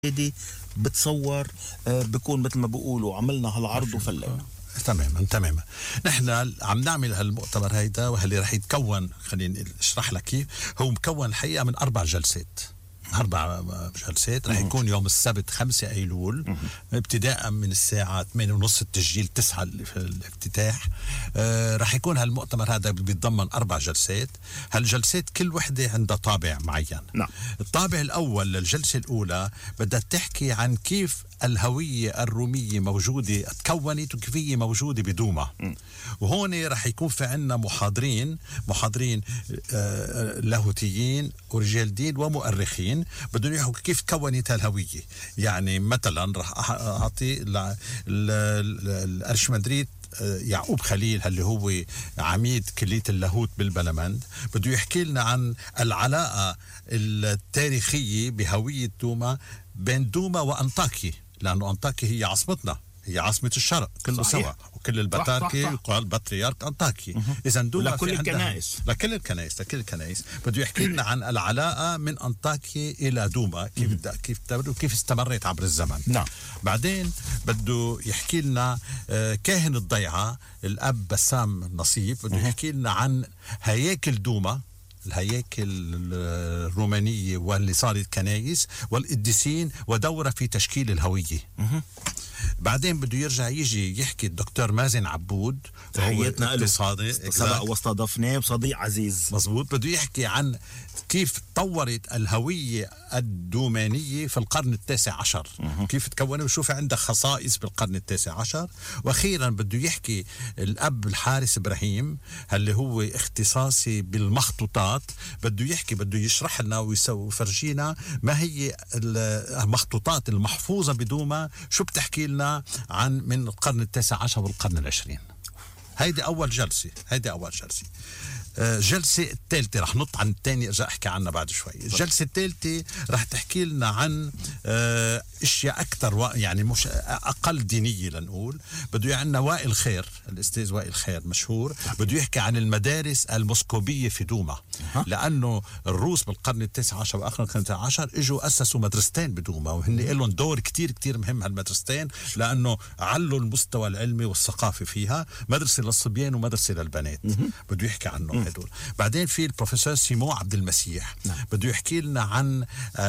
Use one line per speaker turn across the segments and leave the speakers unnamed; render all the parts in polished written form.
دي بتصور بكون مثل ما بيقولوا عملنا هالعرض وفلينا.
تماما. نحن عم نعمل هالمؤتمر هيدا واللي رح يتكون، خليني اشرح لك كيف هو مكون الحقيقه من 4 جلسات. رح يكون يوم السبت 5 أيلول ابتداء من الساعة 8:30 التسجيل 9 الافتتاح. رح يكون هالمؤتمر هذا بيتضمن 4 جلسات. هالجلسات كل وحدة عندها طابع معين.
نعم.
الطابع الأول للجلسة الأولى بدها تحكي عن كيف الهوية الرومية موجودة تكونت وكيف هي موجودة بدوما. وهون رح يكون في عنا محاضرين لاهوتيين ورجال دين ومؤرخين بدهم يحكوا كيف تكونت هالهوية. يعني مثلا رح أعطي الأرشمندريت يعقوب خليل اللي هو عميد كلية اللاهوت بالبلمند بده يحكي لنا عن العلاقة التاريخية بهوية دوما بين دوما وأنطاكيا، لأنه أنطاكيا هي عاصمتنا، هي عاصمة الشرق كله سوا، وكل البطاركة يقال بطريرك أنطاكيا. إذا دوما
لكل الكنائس
بده يحكي لنا عن العلاقة من أنطاكيا إلى دوما كيف استمرت عبر الزمن.
نعم.
بعدين بده يحكي لنا كاهن الضيعة الأب بسام نصيب بده يحكي لنا عن هياكل دوما، الهياكل الرومانية واللي صارت كنايس والقديسين ودورة في تشكيل الهوية. بعدين بده يرجع يجي يحكي الدكتور مازن عبود،
تحياتنا له، سبق واستضفناه وصديق عزيز.
مظبوط. بده يحكي عن كيف تطورت الهوية الدومانية في القرن 19، كيف تكونت وشوف عندها خصائص بالقرن 19. واخيرا بده يحكي الاب الحارس ابراهيم اللي هو اختصاصي بالمخطوطات، بده يشرح لنا ويفرجينا ما هي المخطوطات المحفوظة بدوما، شو بتحكي لنا عن من القرن 19 والقرن 20. هيدي أول جلسة. جلسة الثالثة رح نط عن الثاني ارجع احكي عنها بعد شوي. الجلسة الثالثة رح تحكي لنا عن اشياء اكثر يعني مش اقل دينية لنقول. بده عندنا وائل خير، الاستاذ وائل خير مشهور، بده يحكي عن المدارس المسكوبية في دوما، لانه الروس بالقرن ال19 واخر القرن ال19 اجوا اسسوا مدرستين بدوما، وهن لهم دور كتير مهم هالمدرستين، لانه علوا المستوى العلمي والثقافي فيها، مدرسة للصبيان ومدرسة للبنات. بده يحكي عنه هدول. بعدين في البروفيسور سيمون عبد المسيح بده يحكي لنا عن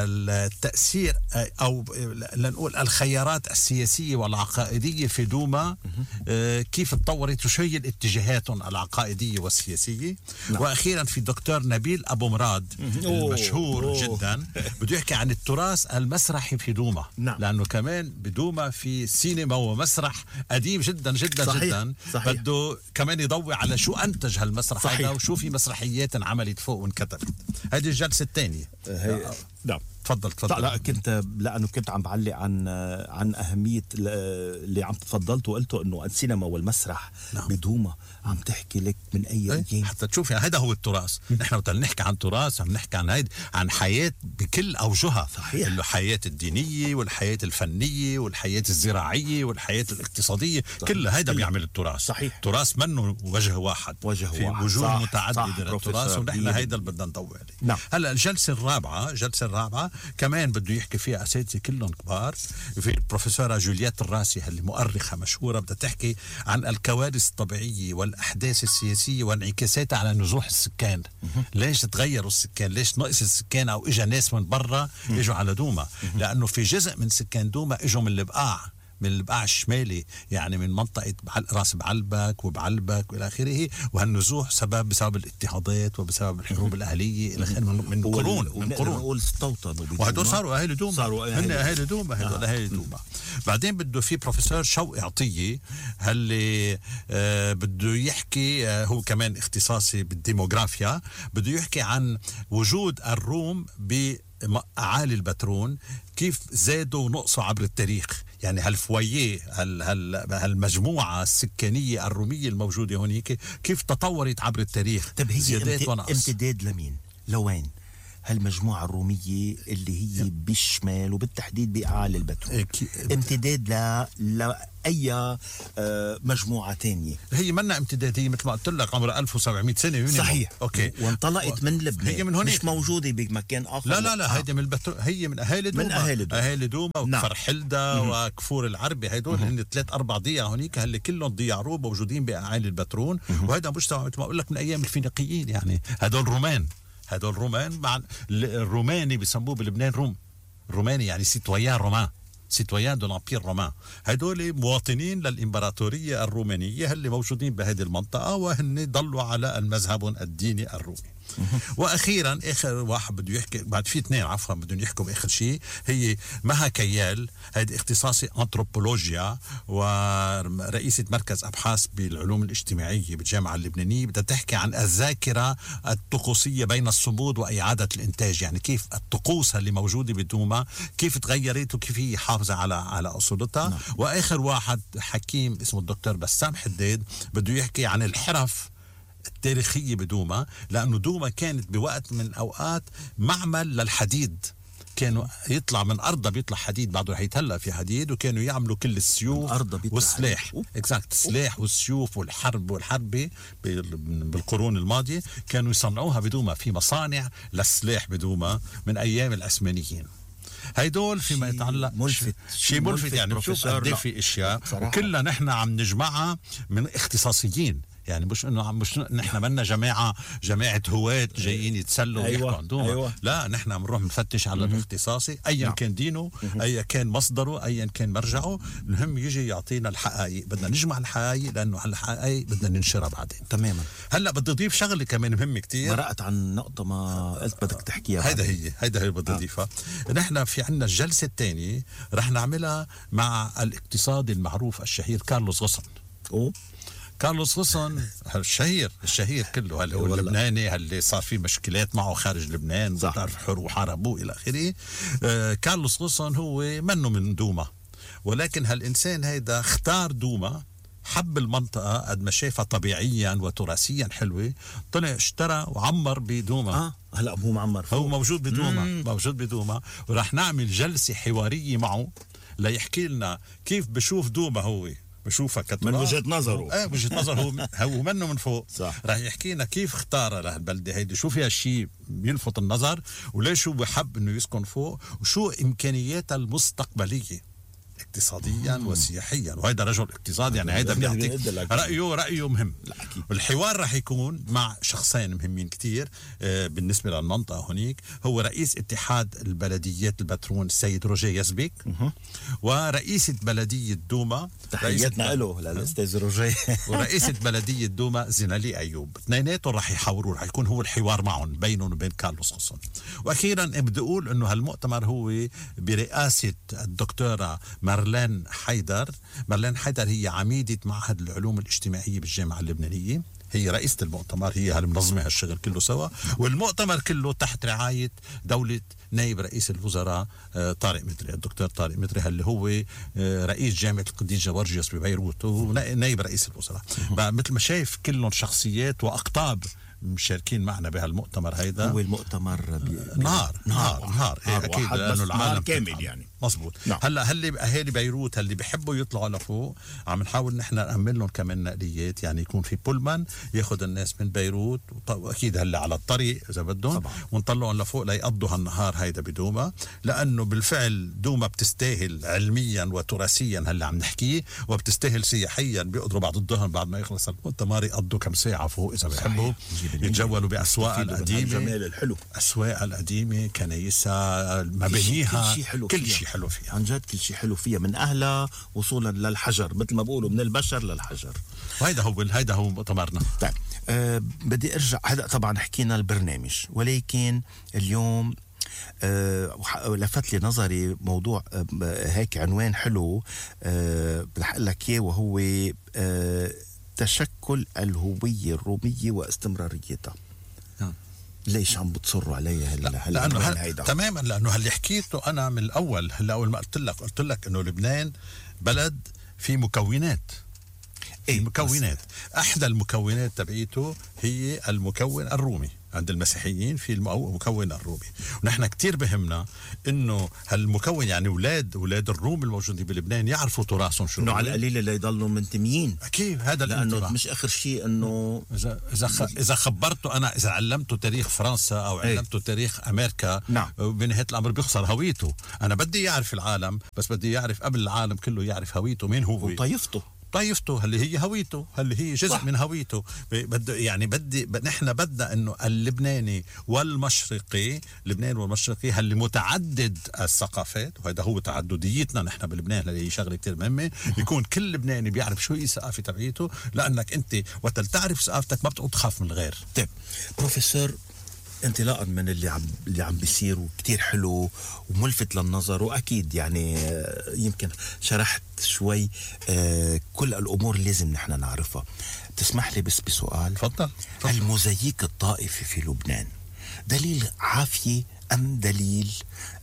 التأثير أو لنقول الخيارات السياسية والعقائدية في دوما، كيف تطورت وشو هي الاتجاهاتهم العقائدية والسياسية. وأخيرا في دكتور نبيل أبو مراد المشهور جدا بده يحكي عن التراث المسرحي في دوما. لأنه كمان بدوما في سينما ومسرح قديم جدا. صحيح. بده كمان يضوي على شو أنتج هالمسرح هذا وشو في مسرحيات انعملت فوق وانكتبت. هذه الجلسة الثانية.
نعم.
تفضل.
لأنه كنت عم بعلق عن أهمية اللي عم تفضلت وقلته إنه السينما والمسرح بدوما عم تحكي لك من أي أيام
حتى تشوف. هذا هو التراث. نحن وقت نحكي عن تراث عم نحكي عن حياة بكل أوجهها.
صحيح.
الحياة الدينية والحياة الفنية والحياة الزراعية والحياة الاقتصادية، كل هذا بيعمل التراث.
صحيح.
تراث منه وجه واحد، في وجوه متعددة للتراث، ونحن هيدا اللي بدنا نضوي عليه. هلا الجلسة الرابعة كمان بده يحكي فيها أساتذة كلهم كبار. في البروفيسورة جوليات الراسي اللي مؤرخة مشهورة بدها تحكي عن الكوارث الطبيعية والأحداث السياسية وانعكاساتها على نزوح السكان. ليش تغيروا السكان؟ ليش نقص السكان أو إجا ناس من برا إجوا على دوما؟ لأنه في جزء من سكان دوما إجوا من البقاع الشمالي، يعني من منطقة راس بعلبك وبعلبك وإلى آخره. وهالنزوح بسبب الاضطهادات وبسبب الحروب الأهلية إلى آخره من قرون.
نقول استوطنوا
وهدول صاروا أهل دوما. هن أهل دوما. بعدين بده في بروفيسور شوقي عطية اللي بده يحكي، هو كمان اختصاصي بالديموغرافيا، بده يحكي عن وجود الروم بأعالي البترون، كيف زادوا ونقصوا عبر التاريخ. يعني هالفويه هالمجموعة السكانية الرومية الموجودة هونيك كيف تطورت عبر التاريخ.
طب هي امتداد لمين؟ لوين؟ هالمجموعة الرومية اللي هي بالشمال وبالتحديد بأعالي البترول امتداد لأي مجموعة تانية؟
هي منا امتدادية مثل ما قلت لك عمرها 1700 سنة.
صحيح.
أوكي.
وانطلقت من لبنان،
هي من هونيك،
مش موجودة بمكان آخر.
لا هيدي من البترول، هي من أهالي دوما.
من أهالي
دوما وكفر حلدة وكفور العربي، هيدول هن 3-4 ضيعة هونيك اللي كلهم ضياع روب موجودين بأعالي البترول. وهذا مجتمع مثل ما أقول لك من أيام الفينيقيين، يعني هدول رومان مع الروماني بيسموه بلبنان روماني، يعني سيتويان دو لامبير رومان. هدول مواطنين للإمبراطورية الرومانية اللي موجودين بهذه المنطقة، وهن ضلوا على المذهب الديني الرومي. واخيرا اخر واحد بده يحكي، بعد في اثنين عفوا بدهم يحكوا باخر شيء، هي مها كيال، هيدي اختصاصي انثروبولوجيا ورئيسة مركز ابحاث بالعلوم الاجتماعية بالجامعة اللبنانية. بدها تحكي عن الذاكرة الطقوسية بين الصمود واعادة الانتاج، يعني كيف الطقوس اللي موجودة بدوما كيف تغيرت وكيف هي حافظة على اصولتها. واخر واحد حكيم اسمه الدكتور بسام حداد، بده يحكي عن الحرف التاريخية بدوما، لأنه دوما كانت بوقت من الأوقات معمل للحديد. كانوا يطلع من أرضها بيطلع حديد، بعده هيتهلا في حديد، وكانوا يعملوا كل السيوف والسلاح. السلاح والسيوف والحربة بالقرون الماضية كانوا يصنعوها بدوما في مصانع للسلاح بدوما من أيام العثمانيين. هيدول فيما يتعلق شيء ملفت يعني بشوف قد في اشياء وكلها نحن عم نجمعها من اختصاصيين، يعني مش نحن منا جماعة هواة جايين يتسلوا ويحكوا عن دوما. لا، نحن بنروح نفتش على الاختصاصي ايا كان دينه، ايا كان مصدره، ايا كان مرجعه، المهم يجي يعطينا الحقائق. بدنا نجمع الحقائق لانه الحقائق بدنا ننشرها بعدين.
تماما.
هلا بدي اضيف شغله كمان مهمه كتير،
مرقت عن نقطه ما قلت بدك تحكيها.
هيدا هي بدي اضيفها. نحن في عنا الجلسه الثانيه رح نعملها مع الاقتصاد المعروف الشهير كارلوس غصن. كارلوس غصن الشهير كله، هل هو اللبناني اللي صار فيه مشكلات معه خارج لبنان وحاربوه إلى آخره. كارلوس غصن هو منه من دوما، ولكن هالإنسان هيدا اختار دوما، حب المنطقة قد ما شايفها طبيعيا وتراثيا حلوة، طلع اشترى وعمر بدوما.
هلا هو معمر،
هو موجود بدوما وراح نعمل جلسة حوارية معه ليحكي لنا كيف بشوف دوما. هو بشوفها
من وجهة نظره.
وجهة نظره هو منه من فوق.
صح.
راح يحكي لنا كيف اختار لهالبلدة هيدي، شو فيها شيء يلفت النظر، وليش هو بحب انه يسكن فوق، وشو امكانياتها المستقبلية اقتصاديا وسياحيا. وهيدا رجل اقتصاد، يعني هيدا بيعطيك رأيه مهم. الحوار راح يكون مع شخصين مهمين كتير بالنسبة للمنطقة هونيك. هو رئيس اتحاد البلديات البترون السيد روجيه يزبيك، ورئيسة بلدية دوما،
تحياتنا له للأستاذ روجيه،
ورئيسة بلدية دوما زينالي أيوب. اثنيناتهم راح يحاوروا، راح يكون هو الحوار معهم بينهم وبين كارلوس غصن. وأخيرا بدي أقول أنه هالمؤتمر هو برئاسة الدكتورة مارلين حيدر هي عميدة معهد العلوم الاجتماعية بالجامعة اللبنانية، هي رئيسة المؤتمر، هي المنظمة هالشغل كله سوا. والمؤتمر كله تحت رعاية دولة نائب رئيس الوزراء طارق مدري، الدكتور طارق مدري اللي هو رئيس جامعة القديس جورجيوس ببيروت ونائب رئيس الوزراء. مثل ما شايف كلهم شخصيات وأقطاب مشاركين معنا بهالمؤتمر. هيدا
هو المؤتمر
نهار اكيد لانه العالم
كامل يعني
مظبوط. هلا اهالي بيروت اللي بيحبوا يطلعوا لفوق عم نحاول نحن نأمن لهم كمان نقليات، يعني يكون في بولمان ياخذ الناس من بيروت، واكيد هلا على الطريق اذا بدهم، ونطلعهم لفوق ليقضوا هالنهار هيدا بدوما، لانه بالفعل دوما بتستاهل علميا وتراثيا هلا عم نحكيه، وبتستاهل سياحيا. بيقدروا بعد الظهر بعد ما يخلص المؤتمر يقضوا كم ساعه فوق اذا بيحبوا، يتجولوا بأسواق القديمة،
الجمال الحلو،
أسواق القديمة، كنايسها، مبانيها، كل شيء حلو فيها
عن جد، كل شيء حلو فيها من أهلها وصولا للحجر، مثل ما بقولوا من البشر للحجر.
وهيدا هو مؤتمرنا.
طيب بدي أرجع، هذا طبعا حكينا البرنامج، ولكن اليوم لفت لي نظري موضوع هيك عنوان حلو رح أقول لك إياه، وهو تشكل الهوية الرومية واستمراريتها. ليش عم بتصروا عليها
لأنه تماما، لأنه اللي حكيته أنا من الأول. أول ما قلت لك إنه لبنان بلد في مكونات. مكونات، أحدى المكونات تبعيته هي المكون الرومي. عند المسيحيين في المكون الرومي. ونحن كتير بهمنا انه هالمكون يعني اولاد الروم الموجودين بلبنان يعرفوا تراثهم شو
انه على القليل اللي يضلوا منتميين.
اكيد هذا
لانه مش اخر شيء انه
اذا خبرته انا، اذا علمته تاريخ فرنسا او علمته تاريخ امريكا،
نعم،
بنهايه الامر بيخسر هويته. انا بدي يعرف العالم، بس بدي يعرف قبل العالم كله يعرف هويته مين هو طائفته اللي هي هويته، اللي هي جزء صح. من هويته. يعني نحن بدنا انه اللبناني والمشرقي، لبنان والمشرقي اللي متعدد الثقافات، وهذا هو تعدديتنا نحن بلبنان، اللي هي شغله كثير مهمه، يكون كل لبناني بيعرف شو هي الثقافه تبعيته، لانك انت وقت تعرف ثقافتك ما بتقعد تخاف من الغير.
طيب بروفيسور، انطلاقا من اللي عم بيصير وكتير حلو وملفت للنظر، واكيد يعني يمكن شرحت شوي كل الامور اللي لازم نحن نعرفها، تسمح لي بس بسؤال؟
تفضل.
الموزاييك الطائفي في لبنان دليل عافية ام دليل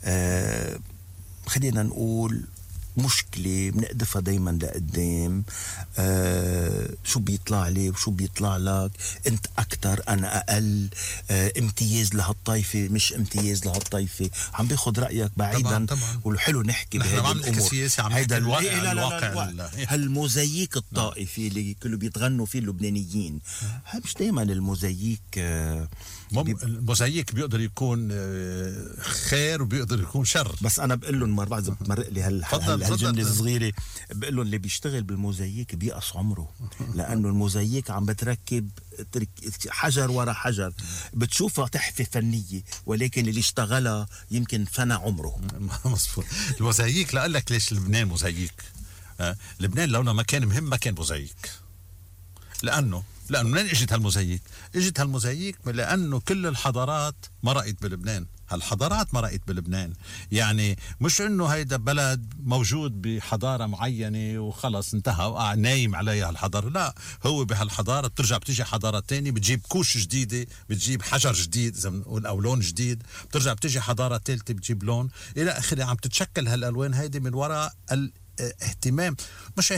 خلينا نقول مشكلة بنقدفها دايما لقدام؟ شو بيطلع لي وشو بيطلع لك، انت اكتر انا اقل، امتياز لهالطائفة مش امتياز لهالطائفة، عم باخد رأيك بعيدا. طبعاً. والحلو نحكي بهذه الامور،
هيدا
الواقع هالموزاييك الطائفي اللي كله بيتغنوا فيه اللبنانيين، مش دايما الموزاييك
الموزاييك بيقدر يكون خير وبيقدر يكون شر.
بس انا بقول لهم مرة بعد بتمرق لي هالجملة الصغيرة، بقول لهم اللي بيشتغل بالموزاييك بيقص عمره، لانه الموزاييك عم بتركب حجر ورا حجر، بتشوفها تحفة فنية، ولكن اللي اشتغلها يمكن فنى عمره.
مظبوط. الموزاييك لقلك ليش لبنان موزاييك. لبنان لو ما كان مهم ما كان موزاييك. لأنه منين اجت هالموزاييك؟ اجت هالموزاييك لأنه كل الحضارات مرقت بلبنان. هالحضارات مرقت بلبنان، يعني مش انه هيدا بلد موجود بحضارة معينة وخلص انتهى وقع نايم عليها الحضارة، لا، هو بهالحضارة بتيجي حضارة تانية بتجيب كوش جديدة، بتجيب حجر جديد إذا بنقول أو لون جديد، بتيجي حضارة ثالثة بتجيب لون إلى آخره. عم تتشكل هالألوان هيدي من وراء الاهتمام، مش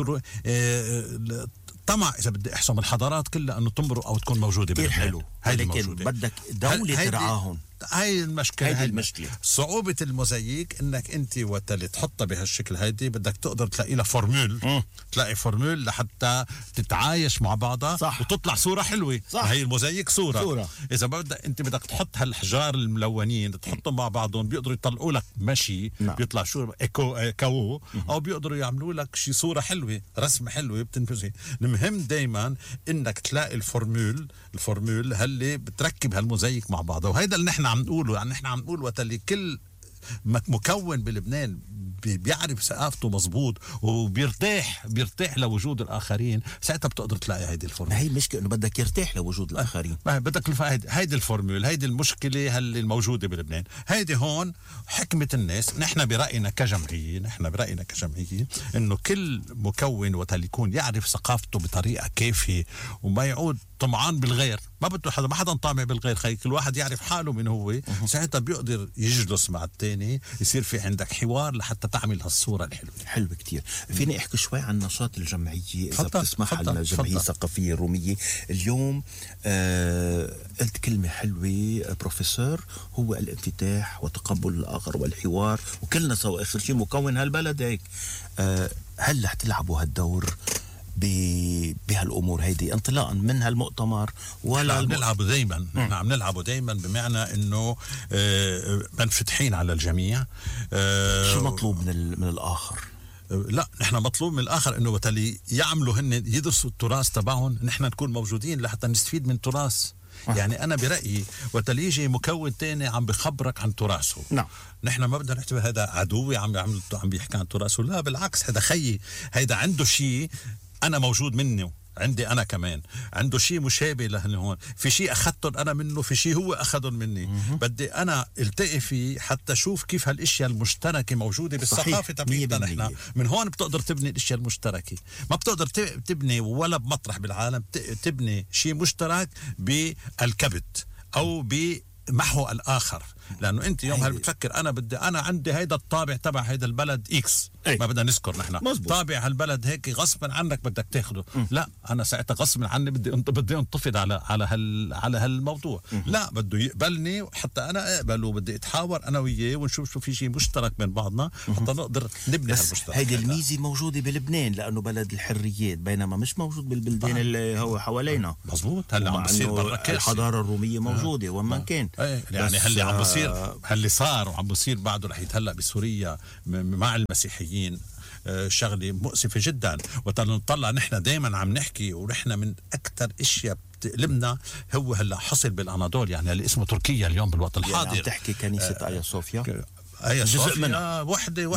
طمع إذا بدي أحسن الحضارات كلها أنه تمرق أو تكون موجودة
بلبنان. حلو، لكن بدك دولة ترعاهم.
هاي المشكلة.
المشكلة
صعوبة الموزاييك انك انت وقت اللي تحطها بهالشكل هيدي بدك تقدر تلاقي لها فورمول، تلاقي فورمول لحتى تتعايش مع بعضها. صح. وتطلع صورة حلوة. صح. هي الموزاييك صورة. اذا بدك تحط هالحجار الملونين تحطهم مع بعضهم بيقدروا يطلعوا لك مشي. نعم. بيطلع شو كاو او بيقدروا يعملوا لك شي صورة حلوة، رسمة حلوة بتنفذها. المهم دايما انك تلاقي الفورمول اللي بتركب هالموزاييك مع بعضها، وهيدا اللي نحن عم نقوله. يعني نحن عم نقول وقت اللي كل مكون بلبنان بيعرف ثقافته مظبوط وبيرتاح لوجود الآخرين، ساعتها بتقدر تلاقي هيدي الفورمول.
هي المشكلة إنه بدك يرتاح لوجود الآخرين،
بدك هيدي الفورمول، هيدي المشكلة اللي الموجودة بلبنان. هيدي هون حكمة الناس. نحن برأينا كجمعية إنه كل مكون وقت اللي يكون يعرف ثقافته بطريقة كافية وما يعود طمعان بالغير، ما حدا طامع بالغير، كل واحد يعرف حاله من هو، ساعتها بيقدر يجلس مع التاني، يصير في عندك حوار لحتى تعمل هالصورة الحلوة.
حلو كتير. فيني احكي شوي عن نشاط الجمعية إذا بتسمح، الجمعية الثقافية الرومية. اليوم قلت كلمة حلوة بروفيسور، هو الانفتاح وتقبل الآخر والحوار، وكلنا سوا آخر شيء مكون هالبلد هيك. هل رح تلعبوا هالدور بهالامور هيدي انطلاقا من هالمؤتمر؟ ولا
عم نلعبه دائما بمعنى انه منفتحين على الجميع.
شو مطلوب من الاخر؟
لا، نحن مطلوب من الآخر إنه وتالي يعملوا هن يدرسوا التراث تبعهم، نحن نكون موجودين لحتى نستفيد من تراث. يعني أنا برأيي وتالي يجي مكون تاني عم بخبرك عن تراثه. نعم. نحن ما بدنا نعتبر هذا عدوي عم بيحكي عن تراثه، لا بالعكس، هذا خيي، هذا عنده شيء أنا موجود منه، عندي أنا كمان عنده شيء مشابه لهن هون، في شيء أخذتهم أنا منه، في شيء هو أخذهم مني. بدي أنا التقي فيه حتى شوف كيف هالاشياء المشتركة موجودة بالثقافة تبعتنا. نحن من هون بتقدر تبني الاشياء المشتركة، ما بتقدر تبني ولا بمطرح بالعالم تبني شيء مشترك بالكبت أو بمحو الآخر. لانه انت يوم هل بتفكر انا عندي هيدا الطابع تبع هيدا البلد اكس، ما بدنا نذكر نحن
مزبوط.
طابع هالبلد هيك غصبا عنك بدك تاخده. لا انا ساعتها غصبا عني بدي انتفض على هالموضوع. لا بده يقبلني حتى انا اقبل، وبدي اتحاور انا وياه ونشوف شو في شيء مشترك بين بعضنا حتى نقدر نبني هالمشترك.
هيدي الميزه موجوده بلبنان لانه بلد الحريات، بينما مش موجود بالبلدان اللي هو حوالينا.
مظبوط. هلا عم بصير برا
الحضاره الروميه موجوده وين كان.
يعني هلا عم بصير، هاللي صار وعم بصير بعده رح يتهلأ بسوريا مع المسيحيين شغله مؤسفه جدا. وتنطلع نحن دائما عم نحكي، ونحن من اكثر اشياء بتألمنا هو هلا حصل بالاناضول، يعني اللي اسمه تركيا اليوم بالوقت الحاضر.
يعني عم تحكي كنيسه آيا صوفيا،
جزء منها وحده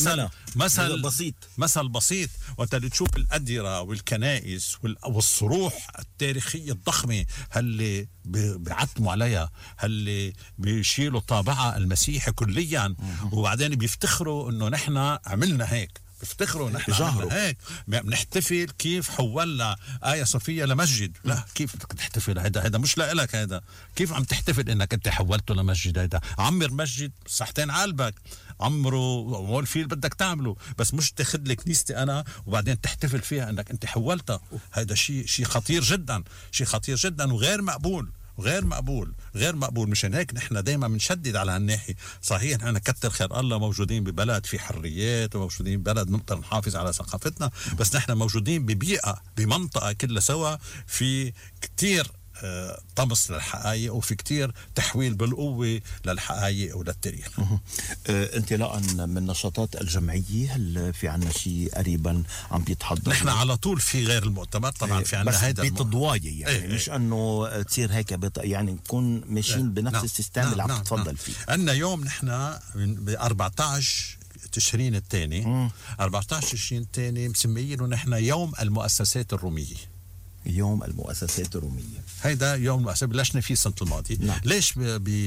مثل بسيط. وانت اللي تشوف الأديرة والكنائس والصروح التاريخية الضخمة اللي بيعتموا عليها، اللي بيشيلوا طابعها المسيحي كليا، وبعدين بيفتخروا انه نحن عملنا هيك، بيفتخروا نحن عملنا هيك، بنحتفل كيف حولنا آيا صوفيا لمسجد. لا، كيف بدك تحتفل؟ هيدا مش لإلك. هيدا كيف عم تحتفل انك انت حولته لمسجد؟ هيدا عمر مسجد صحتين عالبك، عمره وقول فيه بدك تعمله، بس مش تاخذ لي كنيستي انا وبعدين تحتفل فيها انك انت حولتها. هيدا شيء خطير جدا، شيء خطير جدا وغير مقبول، غير مقبول. مشان هيك نحن دايما بنشدد على هالناحية. صحيح نحن كتر خير الله موجودين ببلد في حريات، وموجودين ببلد نقدر نحافظ على ثقافتنا، بس نحن موجودين ببيئة بمنطقة كلها سوا في كتير طمس للحقائق، وفي كتير تحويل بالقوة للحقائق وللتاريخ.
انطلاقا من نشاطات الجمعية، هل في عنا شيء قريبا عم بيتحضر؟
نحن على طول في غير المؤتمر طبعا في عنا هيدا
بتضواية يعني مش انه تصير هيك يعني نكون ماشيين بنفس السيستم اللي عم تتفضل فيه.
عنا يوم نحن ب 14 تشرين الثاني 14 تشرين الثاني مسميينه نحن يوم المؤسسات الرومية.
يوم المؤسسات الرومية،
هيدا يوم المؤسسات بلشنا فيه السنة الماضية. ليش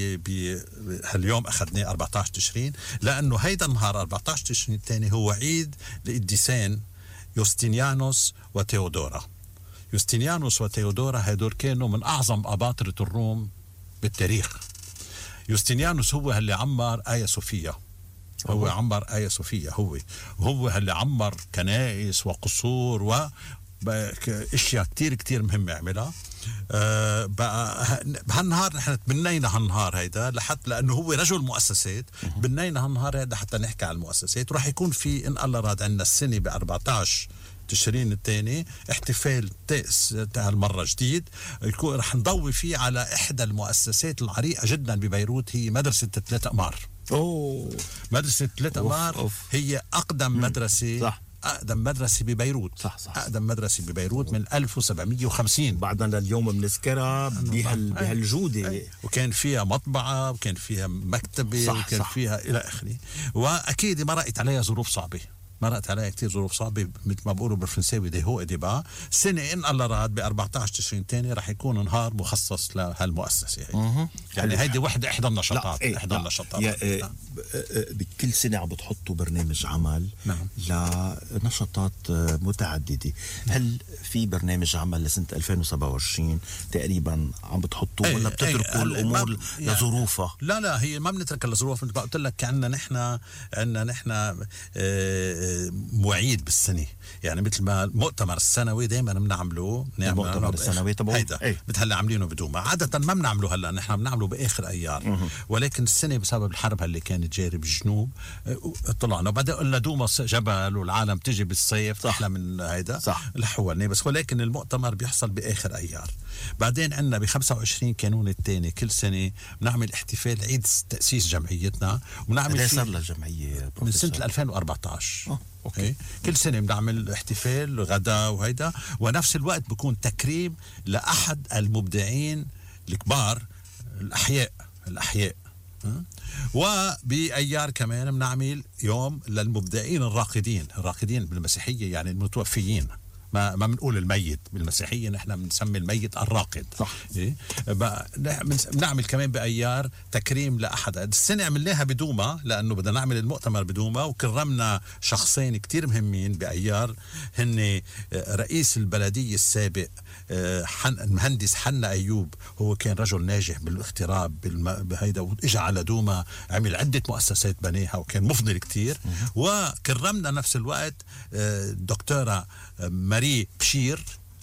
هاليوم أخذناه 14 تشرين؟ لأنه هيدا النهار 14 تشرين الثاني هو عيد لقديسين يوستينيانوس وتيودورا. يوستينيانوس وتيودورا هيدول كانوا من أعظم أباطرة الروم بالتاريخ. يوستينيانوس هو اللي عمر آيا صوفيا، هو عمر آيا صوفيا، هو اللي عمر كنائس وقصور اشياء كتير مهمه عملها. بقى هالنهار نحن تبنينا هالنهار هيدا لانه هو رجل مؤسسات. بنينا هالنهار هيدا حتى نحكي عن المؤسسات. وراح يكون في ان الله راد عندنا السنه ب 14 تشرين الثاني احتفال تاع المره جديد، يكون رح نضوي فيه على احدى المؤسسات العريقه جدا ببيروت، هي مدرسه 3 أمار. مدرسه 3 أمار هي اقدم مدرسه، صح. أقدم مدرسة ببيروت، صح. أقدم مدرسة ببيروت من 1750.
بعدنا لليوم بنذكرها بهالجودة.
وكان فيها مطبعة، وكان فيها مكتبة، صح. وكان فيها إلى آخره. وأكيد مرقت عليها ظروف صعبة، مرقت عليها كتير ظروف صعبة، مثل ما بقولوا بالفرنساوي دي هو ديبا. سنة إن الله راد ب 14 تشرين الثاني رح يكون نهار مخصص لهالمؤسسة هي. يعني هيدي إحدى النشاطات.
بكل سنة عم بتحطوا برنامج عمل لنشاطات متعددة. هل في برنامج عمل لسنة 2027 تقريبا عم بتحطوه ولا بتتركوا الأمور لظروفها؟
لا هي ما بنتركها لظروف. مثل ما قلت لك عندنا نحن مواعيد بالسنة، يعني مثل ما المؤتمر السنوي دائما بنعمله.
المؤتمر السنوي تبعه
مثل هلا عاملينه بدوما، عادة ما بنعمله هلا، نحن بنعمله بآخر أيار. ولكن السنة بسبب الحرب اللي كانت جاري بالجنوب طلعنا، وبعدين قلنا دوما جبل والعالم تيجي بالصيف أحلى من هيدا لحولنا. بس ولكن المؤتمر بيحصل بآخر أيار. بعدين عندنا ب 25 كانون الثاني كل سنة بنعمل احتفال عيد تأسيس جمعيتنا، وبنعمل
صار للجمعية
من سنة 2014. أوكي. كل سنة بنعمل احتفال غدا وهيدا، ونفس الوقت بكون تكريم لأحد المبدعين الكبار الأحياء. وبأيار كمان بنعمل يوم للمبدعين الراقدين بالمسيحية، يعني المتوفيين. ما بنقول الميت بالمسيحيه، نحن بنسمي الميت الراقد.
صح.
إيه؟ بنعمل كمان بايار تكريم لاحد. السنه عملناها بدوما لانه بدنا نعمل المؤتمر بدوما، وكرمنا شخصين كتير مهمين بايار، هن رئيس البلديه السابق المهندس حنا ايوب، هو كان رجل ناجح بالاغتراب بهيدا، واجى على دوما عمل عده مؤسسات بنيها وكان مفضل كتير. وكرمنا نفس الوقت الدكتوره ماري بشير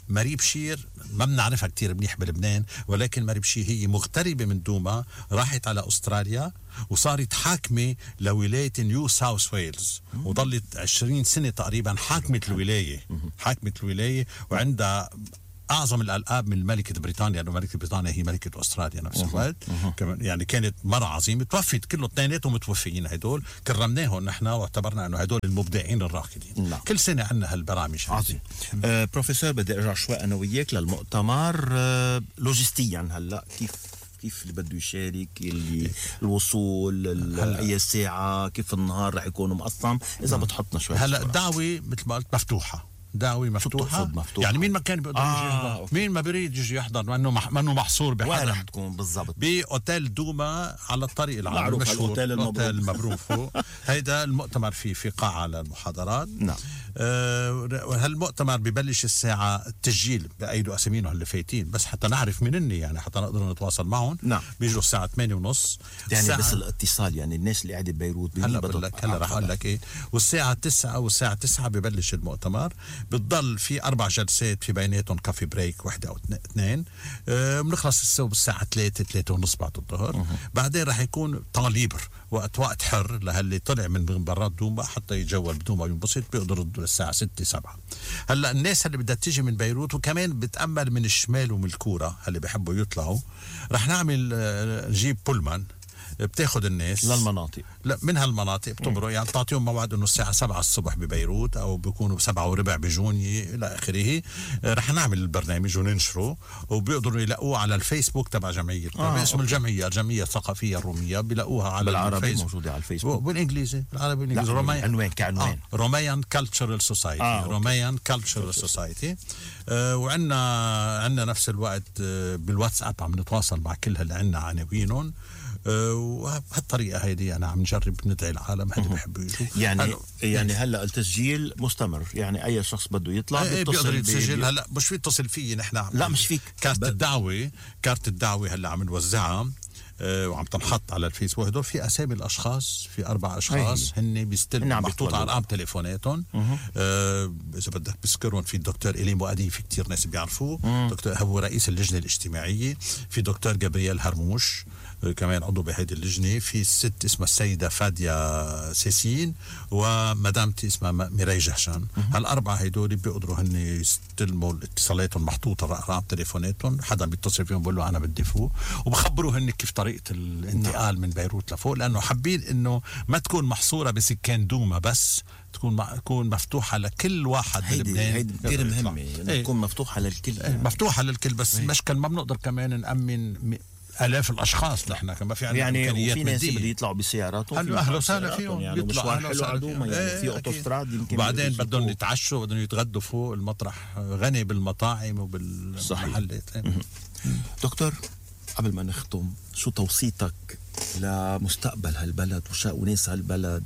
ما بنعرفها كتير منيح بلبنان، ولكن ماري بشير هي مغتربة من دوما، راحت على أستراليا وصارت حاكمة لولاية نيو ساوث ويلز، وظلت 20 سنة تقريبا حاكمة الولاية، وعندها أعظم الألقاب من ملكة بريطانيا، لأنه ملكة بريطانيا هي ملكة أستراليا نفس الوقت. يعني كانت مرة عظيمة، توفت كله اثنيناتهم متوفيين هدول، كرمناهم نحن واعتبرنا أنه هدول المبدعين الراقدين.
نعم.
كل سنة عندنا هالبرامج.
عظيم. بروفيسور بدي أرجع شوي أنا وياك للمؤتمر. لوجستيا هلأ كيف اللي بده يشارك، اللي الوصول أي ساعة، كيف النهار رح يكون مقسم، إذا بتحطنا شوي.
هلأ الدعوة مثل ما قلت مفتوحة، دعوة مفتوحة. يعني مين ما كان بيقدر يجي يحضر، مين ما بيريد يجي يحضر، منه محصور بحدا.
وين رح تكون بالضبط؟
بأوتيل دوما على الطريق العام المشهور، أوتيل المبروك فوق. هيدا المؤتمر في قاعة للمحاضرات.
نعم.
هالمؤتمر ببلش الساعة، التسجيل بأيدوا أسامينهم اللي فايتين بس حتى نعرف منني، يعني حتى نقدر نتواصل معهم.
نعم.
بيجوا الساعة 8:30
يعني بس الاتصال، يعني الناس اللي قاعدة ببيروت.
هلا رح أقول لك إيه. والساعة 9 ببلش المؤتمر، بتضل في 4 جلسات، في بيناتهم كافي بريك 1 أو 2. بنخلص الساعة 3:30 بعد الظهر. بعدين رح يكون طاليبر، وقت حر للي طلع من برات دوما حتى يتجول بدوما وينبسط، بيقدر الساعة 6-7. هلا الناس اللي بدها تيجي من بيروت وكمان بتأمل من الشمال ومن الكورة اللي بيحبوا يطلعوا، رح نعمل جيب بولمان بتاخد الناس
للمناطق،
لا من هالمناطق بتمرق، يعني تعطيهم موعد انه الساعه 7 الصبح ببيروت، او بيكونوا 7:15 بجوني الى اخره. رح نعمل البرنامج وننشره، وبيقدروا يلاقوه على الفيسبوك تبع جمعيتنا باسم الجمعيه الثقافيه الروميه، بيلاقوها على
بالعربي موجوده على الفيسبوك،
بالانجليزي بالعربي والانجليزي،
عنوان كعنوان
روميان كالتشرال سوسايتي. روميان كالتشرال سوسايتي. وعندنا نفس الوقت بالواتساب عم نتواصل مع كل اللي عندنا عناوينهم، وبهالطريقه هيدي انا عم نجرب ندعي العالم اللي بحبوا يشوفوا.
يعني هلا التسجيل مستمر، يعني اي شخص بده يطلع
بيقدر يتسجل. هلا مش في يتصل فيي، نحن
لا مش فيك.
كارت الدعوه هلا عم نوزعها وعم تنحط على الفيسبوك. هدول في اسامي الاشخاص، في 4 اشخاص هن بيستلموا، محطوط على ارقام تليفوناتهم. اذا بدك بذكرهم، في الدكتور إلي مؤدي، في كتير ناس بيعرفوه، دكتور هو رئيس اللجنه الاجتماعيه. في دكتور جابرييل هرموش كمان عضو بهيدي اللجنه. في الست اسمها السيده فاديا سيسين، ومدامتي اسمها ميراي جهشان. هالاربعه هدول بيقدروا هن يستلموا اتصالاتهم، محطوطه ارقام تليفوناتهم، حدا بيتصل فيهم بقول له انا بدي فوق، وبخبروا هن كيف طريقه الانتقال من بيروت لفوق، لانه حابين انه ما تكون محصوره بسكان دوما بس، تكون مفتوحه لكل واحد بلبنان.
هيدي كثير مهمه، تكون مفتوحه للكل.
مفتوحه للكل، بس مشكل ما بنقدر كمان نأمن آلاف الأشخاص. نحن كمان في عندنا
يعني وفي ناس بده يطلعوا بسياراتهم،
أهلا وسهلا فيهم،
يعني مشوار حلو عدوما، يعني في أوتوستراد يمكن.
وبعدين بدهم يتعشوا، بدهم يتغدوا فوق المطرح، غني بالمطاعم وبالمحلات.
دكتور، قبل ما نختم، شو توصيتك لمستقبل هالبلد وناس هالبلد،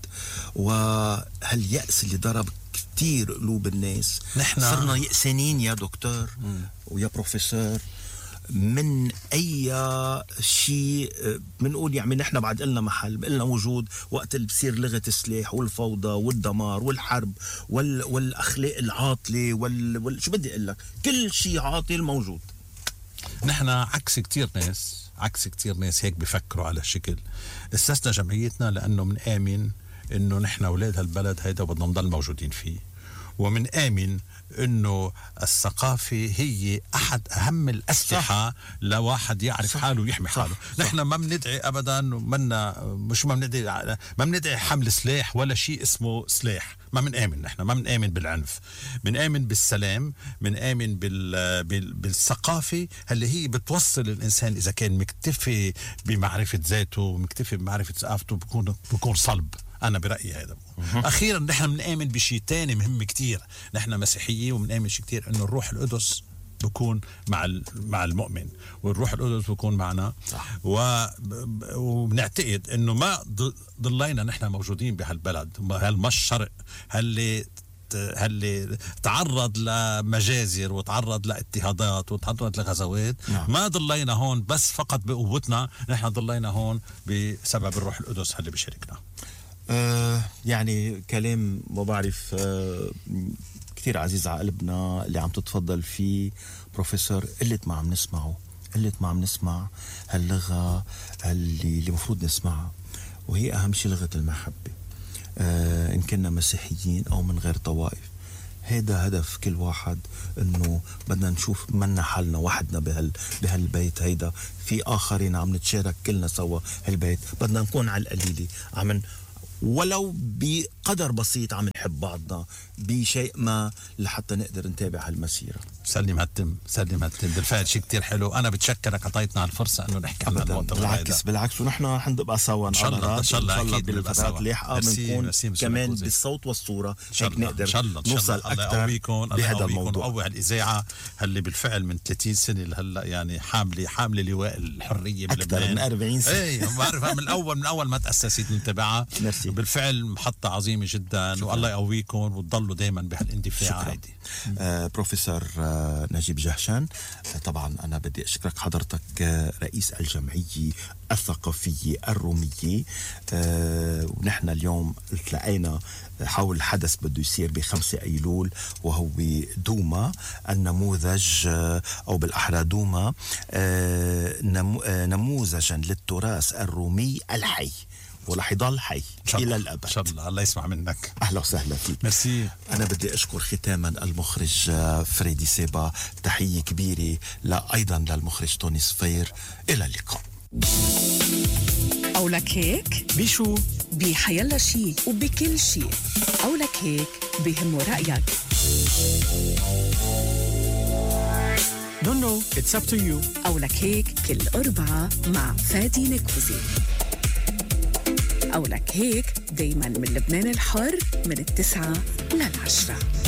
وهاليأس اللي ضرب كتير قلوب الناس؟
نحن
صرنا يأسانين يا دكتور ويا بروفيسور من أي شيء بنقول. يعني نحن بعد قلنا محل، قلنا وجود وقت اللي بصير لغة السلاح والفوضى والدمار والحرب والأخلاق العاطلة شو بدي أقول لك، كل شيء عاطل موجود.
نحن عكس كتير ناس هيك بفكروا على الشكل. اسسنا جمعيتنا لأنه من آمن إنه نحن أولاد هالبلد هيدا بدنا نضل موجودين فيه، ومن آمن إنه الثقافة هي أحد أهم الأسلحة لواحد يعرف حاله ويحمي حاله. نحن ما بندعي أبدا، ما بندعي حمل سلاح ولا شيء اسمه سلاح. ما بنآمن، نحن ما بنآمن بالعنف، بنآمن بالسلام، بنآمن بالثقافة اللي هي بتوصل الإنسان إذا كان مكتفي بمعرفة ذاته ومكتفي بمعرفة ثقافته بكون صلب. أنا برأيي هذا. أخيرا نحن بنآمن بشيء تاني مهم كتير، نحن مسيحيين وبنآمن شيء كتير، إنه الروح القدس بكون مع المؤمن، والروح القدس بكون معنا. وبنعتقد إنه ما ضلينا نحن موجودين بهالبلد، هالمشرق هاللي تعرض لمجازر وتعرض لاضطهادات وتعرض لغزوات. ما ضلينا هون بس فقط بقوتنا، نحن ضلينا هون بسبب الروح القدس اللي بيشاركنا.
يعني كلام ما بعرف كتير عزيز على قلبنا اللي عم تتفضل فيه بروفيسور. قلت ما عم نسمع هاللغة اللي مفروض نسمعها، وهي أهم شيء لغة المحبة. إن كنا مسيحيين أو من غير طوائف، هذا هدف كل واحد، إنه بدنا نشوف منا حالنا وحدنا بهالبيت هيدا، في آخرين عم نتشارك كلنا سوا هالبيت. بدنا نكون على القليلة ولو بقدر بسيط عم نحب بعضنا بشيء ما لحتى نقدر نتابع هالمسيرة.
سلم هالتم بالفعل شيء كتير حلو. أنا بتشكرك عطيتنا هالفرصة إنه نحكي عن الموضوع.
بالعكس ونحن حنبقى سوا إن شاء الله بالفترات اللاحقة بنكون كمان بالصوت والصورة، هيك نقدر نوصل أكثر بهذا الموضوع.
أول الإذاعة اللي بالفعل من 30 سنة لهلا يعني حاملة لواء الحرية بلبنان
أكثر من 40 سنة.
إيه بعرفها من أول ما تأسست نتابعها. بالفعل محطة عظيمة جدا، والله يقويكم وتضلوا دائما بهالاندفاع هيدي.
بروفيسور نجيب جهشان، طبعا أنا بدي أشكرك حضرتك رئيس الجمعية الثقافية الرومية. ونحن اليوم التقينا حول حدث بده يصير ب5 أيلول، وهو دوما النموذج، أو بالأحرى دوما نموذجا للتراث الرومي الحي، ورح يضل حي إلى الأبد
إن شاء الله. الله يسمع منك.
أهلا وسهلا فيك.
ميرسي.
أنا بدي أشكر ختاما المخرج فريدي سيبا، تحية كبيرة أيضا للمخرج توني صفير. إلى اللقاء.
أو لك هيك
بشو
بحيلا شي وبكل شي. أو لك هيك بهم رأيك.
Don't know, it's up to you.
أو لك هيك كل أربعة مع فادي نكوزي. أو لك هيك دايما من لبنان الحر من 9 ل 10.